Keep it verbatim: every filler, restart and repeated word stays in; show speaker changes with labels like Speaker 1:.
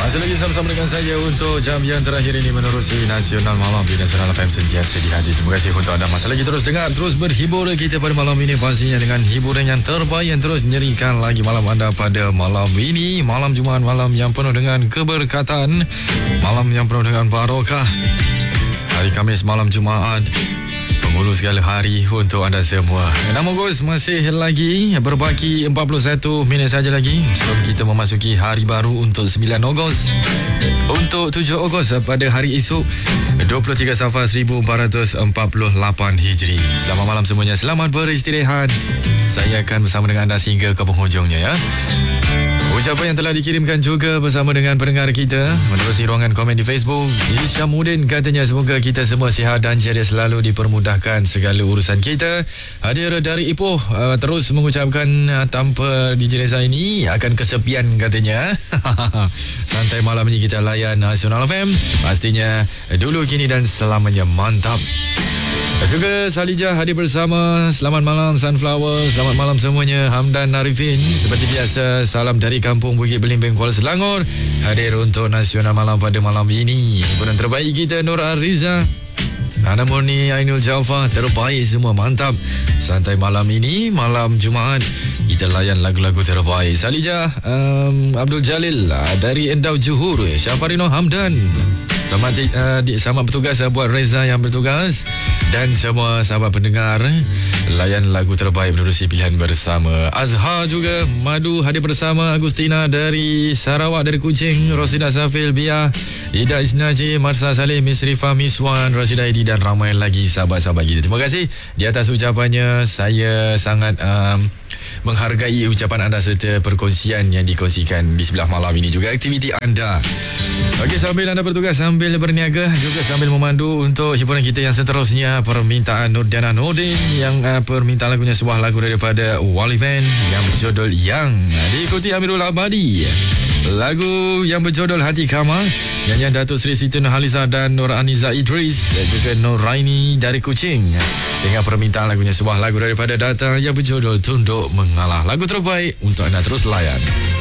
Speaker 1: Masih lagi bersama dengan saya untuk jam yang terakhir ini menerusi Nasional Malam di Nasional F M sentiasa di hati. Terima kasih untuk anda masih lagi terus dengar, terus berhibur kita pada malam ini, pastinya dengan hiburan yang terbaik yang terus nyerikan lagi malam anda pada malam ini. Malam Jumaat, malam yang penuh dengan keberkatan, malam yang penuh dengan barokah. Hari Khamis, malam Jumaat, penghulu segala hari untuk anda semua. enam Ogos masih lagi berbaki empat puluh satu minit saja lagi sebelum kita memasuki hari baru untuk sembilan Ogos. Untuk tujuh Ogos pada hari esok, dua puluh tiga Safar seribu empat ratus empat puluh lapan Hijri. Selamat malam semuanya, selamat beristirahat. Saya akan bersama dengan anda sehingga ke penghujungnya ya. Ucapan yang telah dikirimkan juga bersama dengan pendengar kita menerusi ruangan komen di Facebook. Isyamuddin katanya semoga kita semua sihat dan ceria selalu, dipermudahkan segala urusan kita. Hadir dari Ipoh uh, terus mengucapkan uh, tanpa D J Reza ini akan kesepian katanya. Santai malam ini kita layan Nasional F M. Pastinya dulu, kini dan selamanya mantap. Dan juga Salijah hadir bersama. Selamat malam Sunflower, selamat malam semuanya. Hamdan Arifin seperti biasa, salam dari kampung Bukit Belimbing, Kuala Selangor, hadir untuk Nasional Malam pada malam ini. Hiburan terbaik kita Nur Ariza, Nana Murni, Ainul Jafar, terbaik semua, mantap. Santai malam ini, malam Jumaat, kita layan lagu-lagu terbaik. Salijah, um, Abdul Jalil dari Endau Johor, Syafarino Hamdan. Selamat, uh, di, selamat bertugas uh, buat Reza yang bertugas dan semua sahabat pendengar. Layan lagu terbaik menerusi pilihan bersama. Azhar juga, Madu hadir bersama. Agustina dari Sarawak, dari Kuching, Rosida Safil, Bia, Ida Isnaji, Marsa Saleh, Miss Rifa, Miss Wan, Rashida Edi dan ramai lagi sahabat-sahabat kita. Terima kasih di atas ucapannya. Saya sangat um, menghargai ucapan anda serta perkongsian yang dikongsikan di sebelah malam ini, juga aktiviti anda. Okey, sambil anda bertugas, sambil berniaga, juga sambil memandu untuk hiburan kita yang seterusnya, permintaan Nurdiana Nordin yang uh, permintaan lagunya sebuah lagu daripada Wali Band yang berjudul Yang. Diikuti Amirul Abadi, lagu yang berjudul Hati Kama, nyanyian Datuk Seri Siti Nurhaliza dan Nur Aniza Idris dan juga Nur Raini dari Kuching dengan permintaan lagunya sebuah lagu daripada Data yang berjudul Tunduk Mengalah. Lagu terbaik untuk anda terus layan.